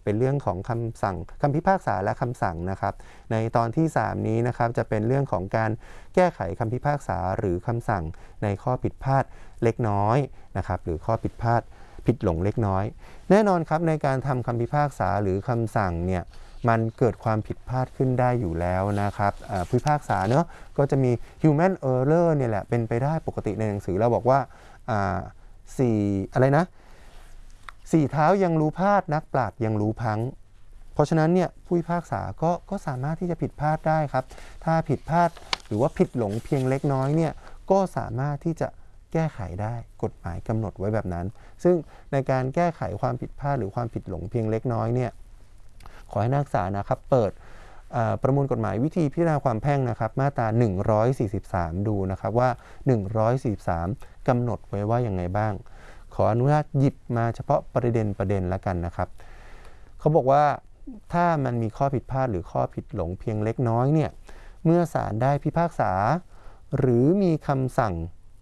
เป็นเรื่องของคำสั่งคำพิพากษาและคำสั่งนะครับในตอนที่3นี้นะครับจะเป็นเรื่องของการแก้ไขคำพิพากษาหรือคำสั่งในข้อผิดพลาดเล็กน้อยนะครับหรือข้อผิดพลาดผิดหลงเล็กน้อยแน่นอนครับในการทำคำพิพากษาหรือคำสั่งเนี่ยมันเกิดความผิดพลาดขึ้นได้อยู่แล้วนะครับผู้พิพากษาเนอะก็จะมี human error เนี่ยแหละเป็นไปได้ปกติในหนังสือเราบอกว่าอะไรนะ4เท้ายังรู้พลาดนักปราชญ์ยังรู้พลั้งเพราะฉะนั้นเนี่ยผู้พิพากษาก็สามารถที่จะผิดพลาดได้ครับถ้าผิดพลาดหรือว่าผิดหลงเพียงเล็กน้อยเนี่ยก็สามารถที่จะแก้ไขได้กฎหมายกำหนดไว้แบบนั้นซึ่งในการแก้ไขความผิดพลาดหรือความผิดหลงเพียงเล็กน้อยเนี่ยขอให้นักศึกษานะครับเปิดประมวลกฎหมายวิธีพิจารณาความแพ่งนะครับมาตรา143ดูนะครับว่า143กำหนดไว้ว่าอย่างไงบ้างขออนุญาตหยิบมาเฉพาะประเด็นละกันนะครับเขาบอกว่าถ้ามันมีข้อผิดพลาดหรือข้อผิดหลงเพียงเล็กน้อยเนี่ยเมื่อศาลได้พิพากษาหรือมีคำสั่ง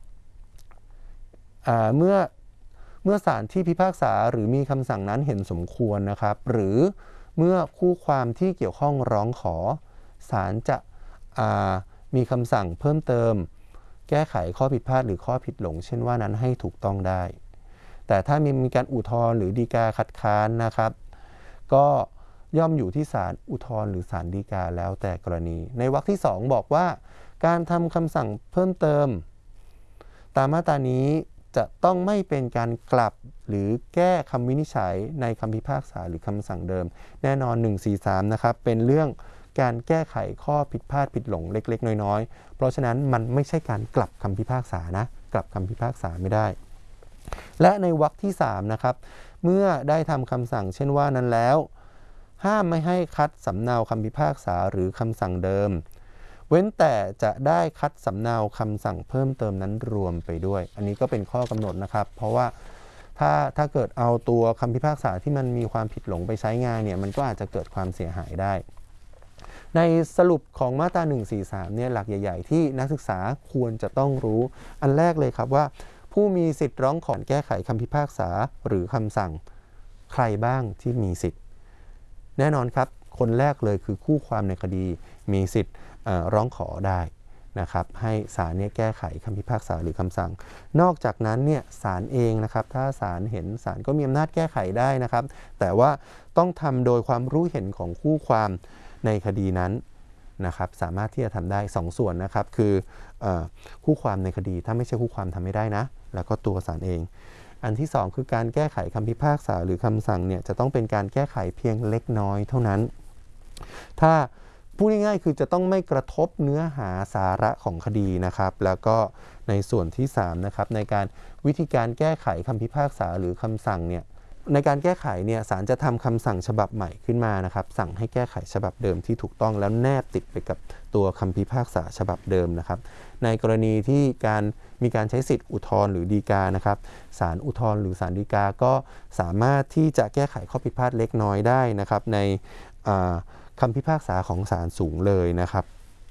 เมื่อศาลที่พิพากษาหรือมีคำสั่งนั้นเห็นสมควรนะครับหรือเมื่อคู่ความที่เกี่ยวข้องร้องขอศาลจะมีคำสั่งเพิ่มเติมแก้ไขข้อผิดพลาดหรือข้อผิดหลงเช่นว่านั้นให้ถูกต้องได้แต่ถ้ามีการอุทธรณ์หรือฎีกาคัดค้านนะครับก็ย่อมอยู่ที่ศาลอุทธรณ์หรือศาลฎีกาแล้วแต่กรณีในวรรคที่2บอกว่าการทำคำสั่งเพิ่มเติมตามมาตรานี้จะต้องไม่เป็นการกลับหรือแก้คำวินิจฉัยในคำพิพากษาหรือคำสั่งเดิมแน่นอน143นะครับเป็นเรื่องการแก้ไขข้อผิดพลาดผิดหลงเล็กๆน้อยๆเพราะฉะนั้นมันไม่ใช่การกลับคำพิพากษานะกลับคำพิพากษาไม่ได้และในวรรคที่3นะครับเมื่อได้ทำคำสั่งเช่นว่านั้นแล้วห้ามไม่ให้คัดสำเนาคำพิพากษาหรือคำสั่งเดิมเว้นแต่จะได้คัดสำเนาคำสั่งเพิ่มเติมนั้นรวมไปด้วยอันนี้ก็เป็นข้อกำหนดนะครับเพราะว่าถ้าเกิดเอาตัวคำพิพากษาที่มันมีความผิดหลงไปใช้งานเนี่ยมันก็อาจจะเกิดความเสียหายได้ในสรุปของมาตรา143เนี่ยหลักใหญ่ๆที่นักศึกษาควรจะต้องรู้อันแรกเลยครับว่าผู้มีสิทธิ์ร้องขอแก้ไขคำพิพากษาหรือคำสั่งใครบ้างที่มีสิทธิ์แน่นอนครับคนแรกเลยคือคู่ความในคดีมีสิทธิ์ร้องขอได้นะครับให้ศาลเนี่ยแก้ไขคำพิพากษาหรือคำสั่งนอกจากนั้นเนี่ยศาลเองนะครับถ้าศาลเห็นศาลก็มีอำนาจแก้ไขได้นะครับแต่ว่าต้องทำโดยความรู้เห็นของคู่ความในคดีนั้นนะครับสามารถที่จะทำได้2ส่วนนะครับคือคู่ความในคดีถ้าไม่ใช่คู่ความทำไม่ได้นะแล้วก็ตัวศาลเองอันที่2คือการแก้ไขคำพิพากษาหรือคำสั่งเนี่ยจะต้องเป็นการแก้ไขเพียงเล็กน้อยเท่านั้นถ้าพูดง่ายๆคือจะต้องไม่กระทบเนื้อหาสาระของคดีนะครับแล้วก็ในส่วนที่3นะครับในการวิธีการแก้ไขคำพิพากษาหรือคำสั่งเนี่ยในการแก้ไขเนี่ยศาลจะทำคำสั่งฉบับใหม่ขึ้นมานะครับสั่งให้แก้ไขฉบับเดิมที่ถูกต้องแล้วแนบติดไปกับตัวคำพิพากษาฉบับเดิมนะครับในกรณีที่มีการใช้สิทธิอุทธรณ์หรือฎีกานะครับศาลอุทธรณ์หรือศาลฎีกาก็สามารถที่จะแก้ไขข้อผิดพลาดเล็กน้อยได้นะครับในคำพิพากษาของศาลสูงเลยนะครับ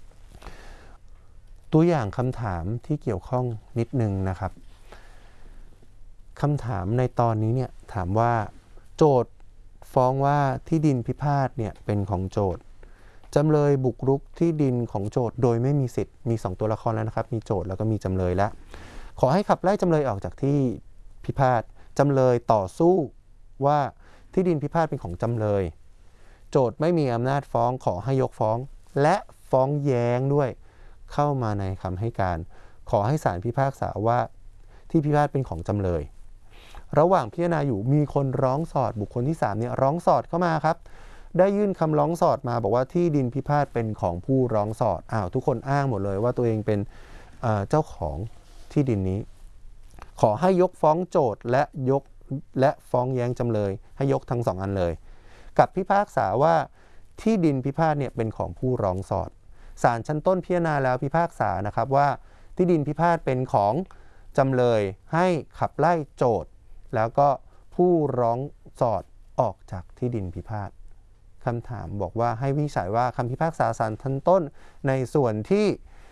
ตัวอย่างคำถามที่เกี่ยวข้องนิดนึงนะครับคำถามในตอนนี้เนี่ยถามว่าโจทย์ฟ้องว่าที่ดินพิพาทเนี่ยเป็นของโจทย์จำเลยบุกรุกที่ดินของโจทย์โดยไม่มีสิทธิ์มี2ตัวละครแล้วนะครับมีโจทย์แล้วก็มีจำเลยแล้วขอให้ขับไล่จำเลยออกจากที่พิพาทจำเลยต่อสู้ว่าที่ดินพิพาทเป็นของจำเลยโจทย์ไม่มีอำนาจฟ้องขอให้ยกฟ้องและฟ้องแย้งด้วยเข้ามาในคำให้การขอให้ศาลพิพากษาว่าที่พิพาทเป็นของจำเลยระหว่างพิจารณาอยู่มีคนร้องสอดบุคคลที่3เนี่ยร้องสอดเข้ามาครับได้ยื่นคำร้องสอดมาบอกว่าที่ดินพิพาทเป็นของผู้ร้องสอดทุกคนอ้างหมดเลยว่าตัวเองเป็นเจ้าของที่ดินนี้ขอให้ยกฟ้องโจทย์และฟ้องแย้งจำเลยให้ยกทั้ง2อันเลยกับพิพากษาว่าที่ดินพิพาทเนี่ยเป็นของผู้ร้องสอดศาลชั้นต้นพิจารณาแล้วพิพากษานะครับว่าที่ดินพิพาทเป็นของจำเลยให้ขับไล่โจทย์แล้วก็ผู้ร้องสอดออกจากที่ดินพิพาทคำถามบอกว่าให้วินิจฉัยว่าคำพิพากษาศาลชั้นต้นในส่วนที่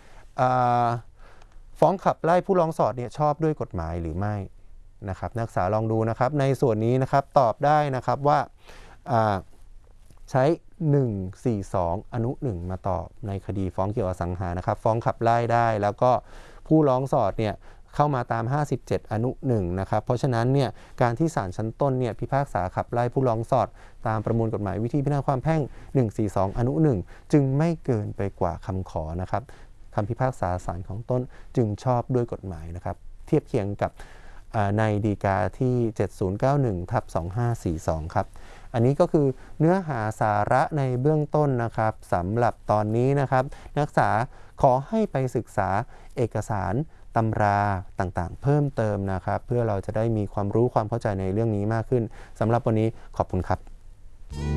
ฟ้องขับไล่ผู้ร้องสอดเนี่ยชอบด้วยกฎหมายหรือไม่นะครับนักศึกษาลองดูนะครับในส่วนนี้นะครับตอบได้นะครับว่าใช้ 142 อนุ 1 มาตอบในคดีฟ้องเกี่ยวกับอสังหานะครับฟ้องขับไล่ได้แล้วก็ผู้ร้องสอดเนี่ยเข้ามาตาม 57 อนุ 1 นะครับเพราะฉะนั้นเนี่ยการที่ศาลชั้นต้นเนี่ยพิพากษาขับไล่ผู้ร้องสอดตามประมวลกฎหมายวิธีพิจารณาความแพ่ง 142 อนุ 1 จึงไม่เกินไปกว่าคำขอนะครับคำพิพากษาศาลของต้นจึงชอบด้วยกฎหมายนะครับเทียบเคียงกับในฎีกาที่ 7091/2542 ครับอันนี้ก็คือเนื้อหาสาระในเบื้องต้นนะครับสำหรับตอนนี้นะครับนักศึกษาขอให้ไปศึกษาเอกสารตำราต่างๆเพิ่มเติมนะครับเพื่อเราจะได้มีความรู้ความเข้าใจในเรื่องนี้มากขึ้นสำหรับวันนี้ขอบคุณครับ